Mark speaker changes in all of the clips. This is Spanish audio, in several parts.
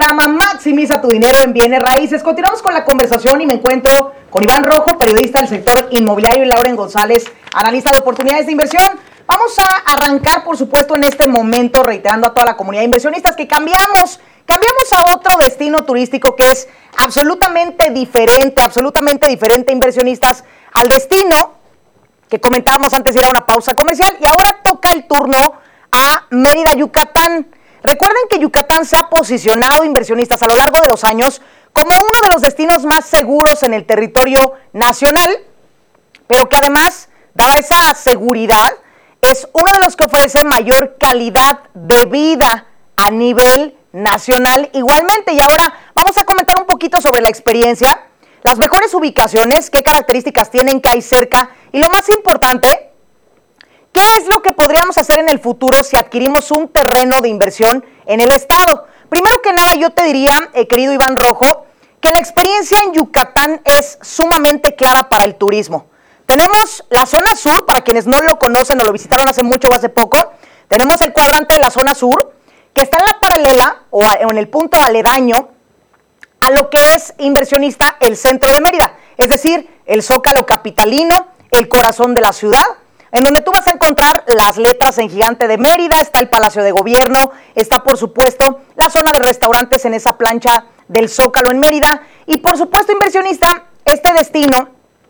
Speaker 1: programa Maximiza tu dinero en bienes raíces. Continuamos con la conversación y me encuentro con Iván Rojo, periodista del sector inmobiliario, y Lauren González, analista de oportunidades de inversión. Vamos a arrancar, por supuesto, en este momento, reiterando a toda la comunidad de inversionistas que cambiamos a otro destino turístico que es absolutamente diferente, inversionistas, al destino que comentábamos antes de ir a una pausa comercial, y ahora toca el turno a Mérida, Yucatán. Recuerden que Yucatán se ha posicionado, inversionistas, a lo largo de los años como uno de los destinos más seguros en el territorio nacional, pero que además, dada esa seguridad, es uno de los que ofrece mayor calidad de vida a nivel nacional igualmente. Y ahora vamos a comentar un poquito sobre la experiencia, las mejores ubicaciones, qué características tienen, qué hay cerca, y lo más importante, ¿qué es lo que podríamos hacer en el futuro si adquirimos un terreno de inversión en el estado? Primero que nada, yo te diría, querido Iván Rojo, que la experiencia en Yucatán es sumamente clara para el turismo. Tenemos la zona sur, para quienes no lo conocen o lo visitaron hace mucho o hace poco. Tenemos el cuadrante de la zona sur, que está en la paralela o en el punto aledaño a lo que es, inversionista, el centro de Mérida, es decir, el Zócalo capitalino, el corazón de la ciudad, en donde tú vas a encontrar las letras en gigante de Mérida. Está el Palacio de Gobierno, está por supuesto la zona de restaurantes en esa plancha del Zócalo en Mérida, y por supuesto, inversionista, este destino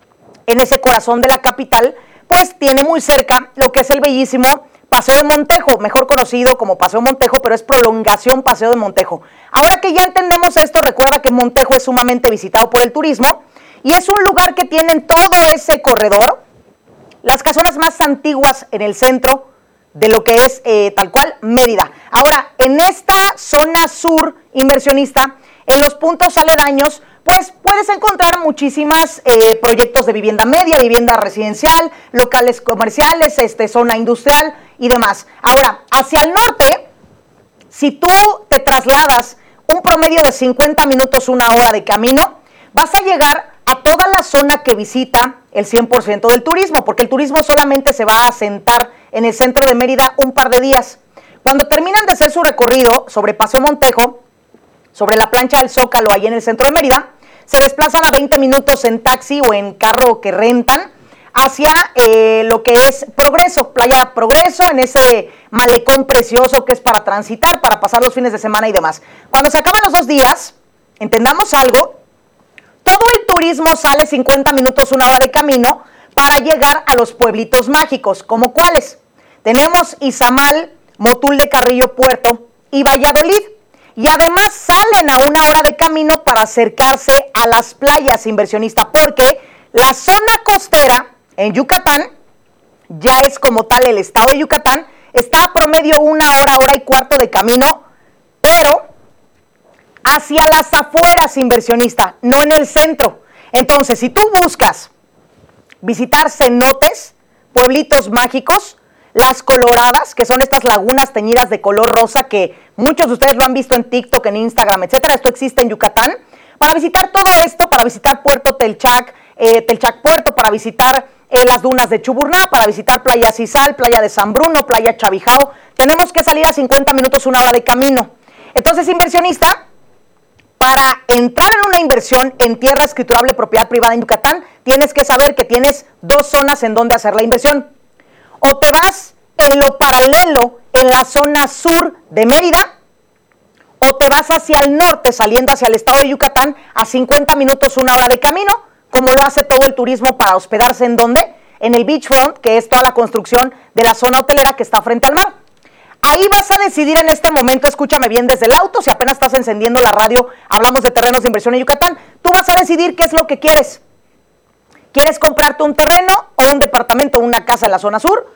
Speaker 1: en ese corazón de la capital, pues tiene muy cerca lo que es el bellísimo Paseo de Montejo, mejor conocido como Paseo Montejo, pero es prolongación Paseo de Montejo. Ahora que ya entendemos esto, recuerda que Montejo es sumamente visitado por el turismo y es un lugar que tiene en todo ese corredor las casonas más antiguas en el centro de lo que es tal cual Mérida. Ahora, en esta zona sur, inversionista, en los puntos aledaños, pues puedes encontrar muchísimas proyectos de vivienda media, vivienda residencial, locales comerciales, zona industrial y demás. Ahora, hacia el norte, si tú te trasladas un promedio de 50 minutos, una hora de camino, vas a llegar a toda la zona que visita el 100% del turismo, porque el turismo solamente se va a asentar en el centro de Mérida un par de días. Cuando terminan de hacer su recorrido sobre Paseo Montejo, sobre la plancha del Zócalo, ahí en el centro de Mérida, se desplazan a 20 minutos en taxi o en carro que rentan hacia lo que es Progreso, Playa Progreso, en ese malecón precioso que es para transitar, para pasar los fines de semana y demás. Cuando se acaban los 2 días, entendamos algo, todo el turismo sale 50 minutos, una hora de camino para llegar a los pueblitos mágicos, ¿como cuáles? Tenemos Izamal, Motul de Carrillo Puerto y Valladolid. Y además salen a 1 hora de camino para acercarse a las playas, inversionista, porque la zona costera en Yucatán, ya es como tal el estado de Yucatán, está a promedio 1 hora, hora y cuarto de camino, pero hacia las afueras, inversionista, no en el centro. Entonces, si tú buscas visitar cenotes, pueblitos mágicos, Las Coloradas, que son estas lagunas teñidas de color rosa que muchos de ustedes lo han visto en TikTok, en Instagram, etcétera. Esto existe en Yucatán. Para visitar todo esto, para visitar Puerto Telchac, Telchac Puerto, para visitar las dunas de Chuburná, para visitar Playa Cisal, Playa de San Bruno, Playa Chavijao, tenemos que salir a 50 minutos, 1 hora de camino. Entonces, inversionista, para entrar en una inversión en tierra escriturable propiedad privada en Yucatán, tienes que saber que tienes 2 zonas en donde hacer la inversión. O te vas en lo paralelo en la zona sur de Mérida, o te vas hacia el norte saliendo hacia el estado de Yucatán a 50 minutos, 1 hora de camino, como lo hace todo el turismo para hospedarse en donde, en el beachfront, que es toda la construcción de la zona hotelera que está frente al mar. Ahí vas a decidir en este momento, escúchame bien desde el auto, si apenas estás encendiendo la radio, hablamos de terrenos de inversión en Yucatán, tú vas a decidir qué es lo que quieres. ¿Quieres comprarte un terreno o un departamento o una casa en la zona sur?